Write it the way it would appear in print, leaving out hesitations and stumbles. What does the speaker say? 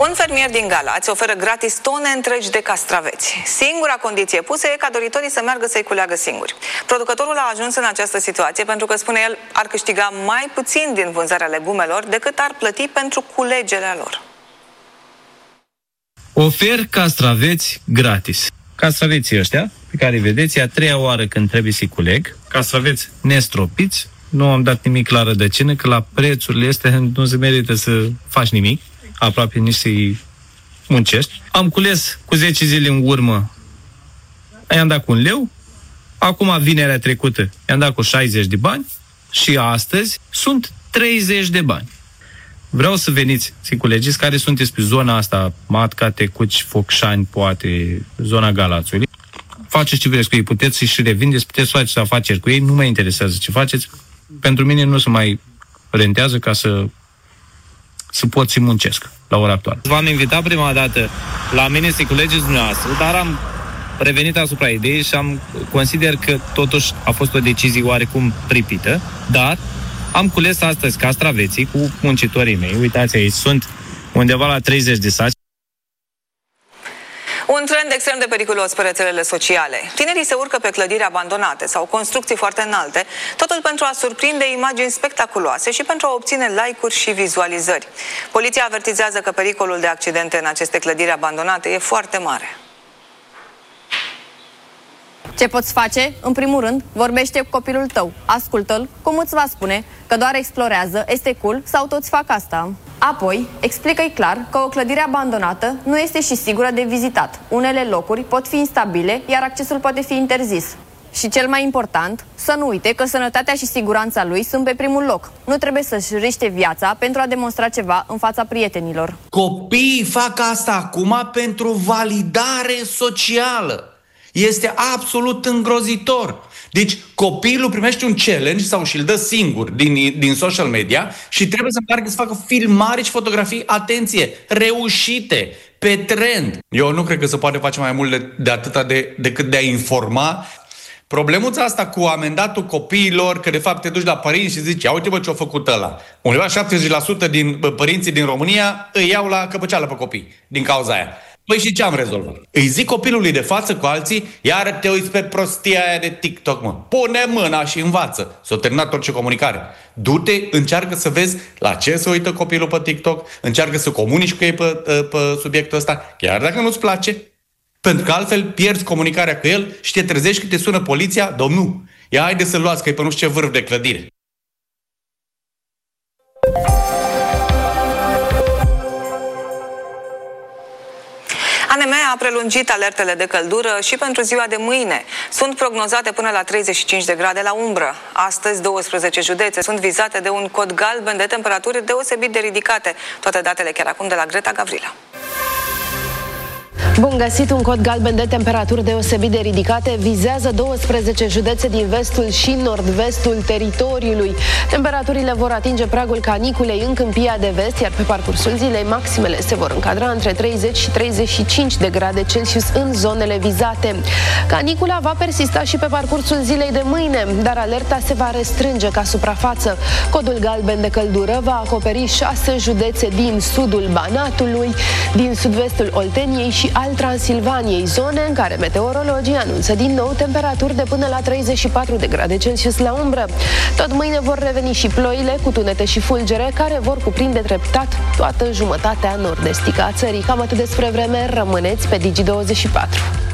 Un fermier din Galați oferă gratis tone întregi de castraveți. Singura condiție pusă e ca doritorii să meargă să-i culeagă singuri. Producătorul a ajuns în această situație pentru că, spune el, ar câștiga mai puțin din vânzarea legumelor decât ar plăti pentru culegerea lor. Ofer castraveți gratis. Castraveții ăștia, pe care îi vedeți, e a treia oară când trebuie să-i culeg. Castraveți nestropiți. Nu am dat nimic la rădăcină, că la prețurile astea nu se merită să faci nimic, aproape nici să-i muncești. Am cules cu 10 zile în urmă, i-am dat cu 1 leu, acum vinerea trecută i-am dat cu 60 de bani și astăzi sunt 30 de bani. Vreau să veniți să-i culegeți care sunteți pe zona asta, Matca, Tecuci, Focșani, poate, zona Galațiului. Faceți ce vreți cu ei, puteți să-i și revindeți, puteți să faceți afaceri cu ei, nu mă interesează ce faceți. Pentru mine nu se mai rentează ca să pot să muncesc la ora actuală. V-am invitat prima dată la mine să culegeți dumneavoastră, dar am revenit asupra ideii și consider că totuși a fost o decizie oarecum pripită, dar am cules astăzi castraveții cu muncitorii mei. Uitați aici, sunt undeva la 30 de saci. Un trend extrem de periculos pe rețelele sociale. Tinerii se urcă pe clădiri abandonate sau construcții foarte înalte, totul pentru a surprinde imagini spectaculoase și pentru a obține like-uri și vizualizări. Poliția avertizează că pericolul de accidente în aceste clădiri abandonate e foarte mare. Ce poți face? În primul rând, vorbește cu copilul tău. Ascultă-l, cum îți va spune că doar explorează, este cool sau toți fac asta. Apoi, explică-i clar că o clădire abandonată nu este și sigură de vizitat. Unele locuri pot fi instabile, iar accesul poate fi interzis. Și cel mai important, să nu uite că sănătatea și siguranța lui sunt pe primul loc. Nu trebuie să-și riște viața pentru a demonstra ceva în fața prietenilor. Copiii fac asta acum pentru validare socială. Este absolut îngrozitor. Deci copilul primește un challenge sau și-l dă singur din social media și trebuie să meargă să facă filmare și fotografii, atenție, reușite, pe trend. Eu nu cred că se poate face mai mult de atâta decât de a informa. Problemuța asta cu amendatul copiilor, că de fapt te duci la părinți și zici, ia uite bă ce-a făcut ăla. Undeva 70% din părinții din România îi iau la căpăceală pe copii din cauza aia. Păi și ce am rezolvat? Îi zic copilului de față cu alții, iar te uiți pe prostia aia de TikTok, mă. Pune mâna și învață. S-a terminat orice comunicare. Du-te, încearcă să vezi la ce se uită copilul pe TikTok, încearcă să comunici cu ei pe subiectul ăsta, chiar dacă nu-ți place. Pentru că altfel pierzi comunicarea cu el și te trezești că te sună poliția, domnul, ia haide să-l luați că e pe nu știu ce vârf de clădire. ANM a prelungit alertele de căldură și pentru ziua de mâine. Sunt prognozate până la 35 de grade la umbră. Astăzi, 12 județe sunt vizate de un cod galben de temperaturi deosebit de ridicate. Toate datele chiar acum de la Greta Gavrila. Bun găsit, un cod galben de temperaturi deosebit de ridicate vizează 12 județe din vestul și nord-vestul teritoriului. Temperaturile vor atinge pragul caniculei în Câmpia de Vest, iar pe parcursul zilei maximele se vor încadra între 30 și 35 de grade Celsius în zonele vizate. Canicula va persista și pe parcursul zilei de mâine, dar alerta se va restrânge ca suprafață. Codul galben de căldură va acoperi 6 județe din sudul Banatului, din sud-vestul Olteniei și al Transilvaniei, zone în care meteorologii anunță din nou temperaturi de până la 34 de grade Celsius la umbră. Tot mâine vor reveni și ploile cu tunete și fulgere care vor cuprinde treptat toată jumătatea nord-estică a țării. Cam atât despre vreme, rămâneți pe Digi24.